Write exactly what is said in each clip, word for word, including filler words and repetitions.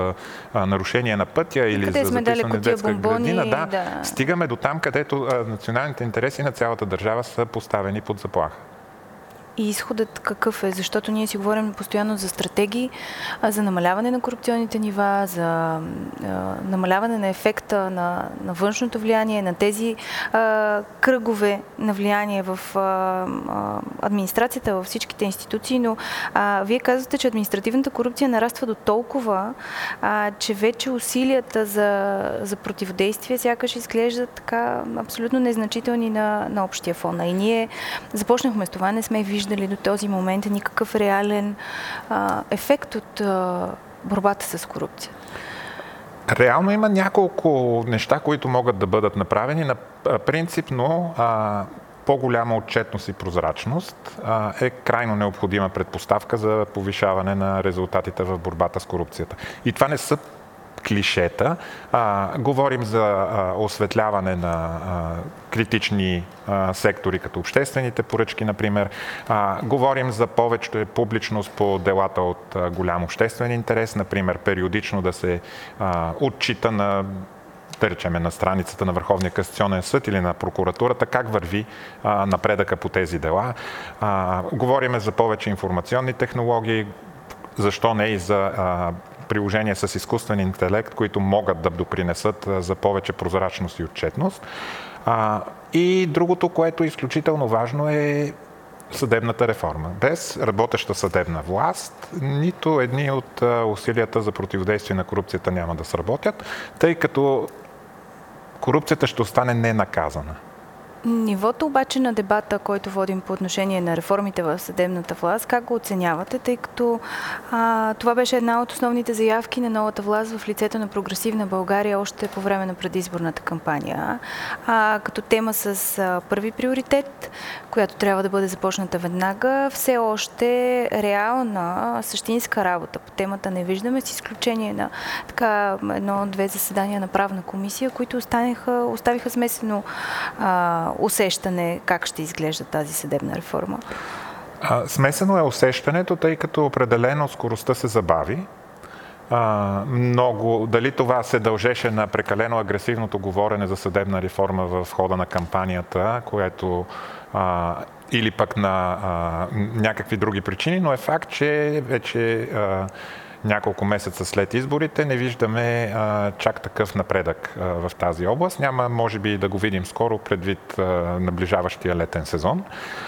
нарушение на пътя или къде за записване в детска бомбони, градина. Да, да. Стигаме до там, където а, националните интереси на цялата държава са поставени под заплаха. И изходът какъв е? Защото ние си говорим постоянно за стратегии, за намаляване на корупционните нива, за а, намаляване на ефекта на, на външното влияние, на тези а, кръгове на влияние в а, а, администрацията, във всичките институции, но а, вие казвате, че административната корупция нараства до толкова, а, че вече усилията за, за противодействие сякаш изглеждат така абсолютно незначителни на, на общия фон. И ние започнахме с това, не сме виждали до този момент никакъв реален а, ефект от а, борбата с корупция. Реално има няколко неща, които могат да бъдат направени. На принципно а, по-голяма отчетност и прозрачност а, е крайно необходима предпоставка за повишаване на резултатите в борбата с корупцията. И това не са клишета. А, говорим за а, осветляване на а, критични а, сектори, като обществените поръчки, например. А, говорим за повече публичност по делата от а, голям обществен интерес, например, периодично да се а, отчита на да речеме на страницата на Върховния касационен съд или на прокуратурата, как върви а, напредъка по тези дела. А, говориме за повече информационни технологии, защо не и за а, приложения с изкуствен интелект, които могат да допринесат за повече прозрачност и отчетност. А, и другото, което е изключително важно, е съдебната реформа. Без работеща съдебна власт, нито едни от усилията за противодействие на корупцията няма да сработят, тъй като корупцията ще остане ненаказана. Нивото обаче на дебата, който водим по отношение на реформите в съдебната власт, как го оценявате, тъй като а, това беше една от основните заявки на новата власт в лицето на Прогресивна България още по време на предизборната кампания, а, като тема с а, първи приоритет, която трябва да бъде започната веднага, все още реална, същинска работа по темата не виждаме, с изключение на така едно-две заседания на правна комисия, които останаха, оставиха смесено а, усещане как ще изглежда тази съдебна реформа? А, смесено е усещането, тъй като определено скоростта се забави. А, много, дали това се дължеше на прекалено агресивното говорене за съдебна реформа в хода на кампанията, което а, или пък на а, някакви други причини, но е факт, че вече а, няколко месеца след изборите не виждаме а, чак такъв напредък а, в тази област. Няма, може би, да го видим скоро предвид а, наближаващия летен сезон.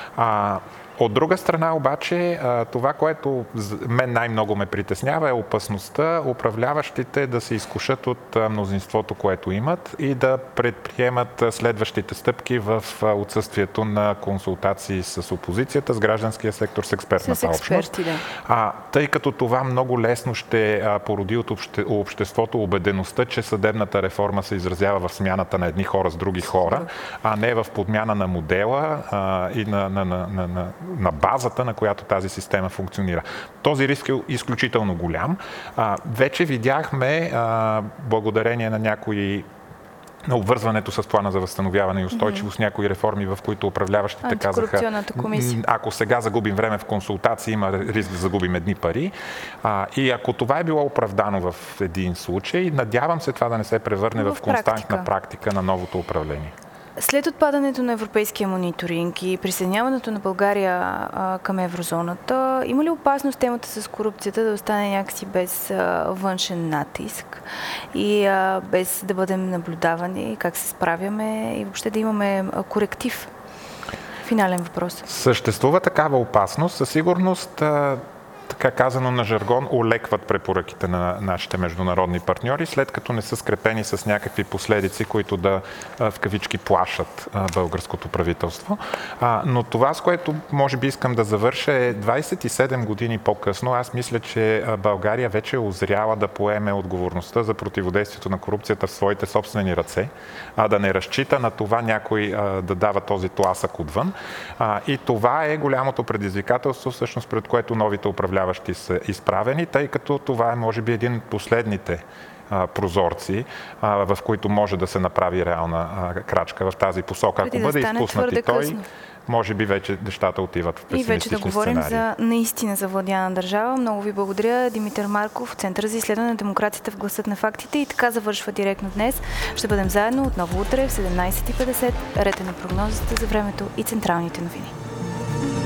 А, От друга страна обаче, това, което мен най-много ме притеснява, е опасността управляващите да се изкушат от мнозинството, което имат, и да предприемат следващите стъпки в отсъствието на консултации с опозицията, с гражданския сектор, с експертната с експерти, общност. Да. А, тъй като това много лесно ще породи от обще, обществото убедеността, че съдебната реформа се изразява в смяната на едни хора с други хора, а не в подмяна на модела а, и на, на, на, на, на на базата, на която тази система функционира. Този риск е изключително голям. А, вече видяхме, а, благодарение на някои на обвързването с плана за възстановяване и устойчивост, mm-hmm. някои реформи, в които управляващите казаха, ако сега загубим време в консултации, има риск да загубим едни пари. А, и ако това е било оправдано в един случай, надявам се това да не се превърне в, в константна практика. практика на новото управление. След отпадането на европейския мониторинг и присъединяването на България а, към еврозоната, има ли опасност темата с корупцията да остане някакси без а, външен натиск и а, без да бъдем наблюдавани, как се справяме и въобще да имаме а, коректив? Финален въпрос. Съществува такава опасност. Със сигурност, а, така казано на жаргон, олекват препоръките на нашите международни партньори, след като не са скрепени с някакви последици, които да в кавички плашат българското правителство. Но това, с което може би искам да завърша, е двадесет и седем години по-късно. Аз мисля, че България вече е озряла да поеме отговорността за противодействието на корупцията в своите собствени ръце, а да не разчита на това някой да дава този тласък отвън. И това е голямото предизвикателство, всъщност, пред което новите управляващи са изправени, тъй като това е, може би, един от последните а, прозорци, а, в които може да се направи реална а, крачка в тази посока. Ако Преди бъде да изпуснат и той, късно. може би вече нещата отиват в песимистични сценарии. И вече да говорим сценарии. за наистина завладяна държава. Много ви благодаря, Димитър Марков, Център за изследване на демокрацията в гласът на фактите. И така завършва директно днес. Ще бъдем заедно отново утре в седемнайсет и петдесет. Ред е на прогнозите за времето и централните новини.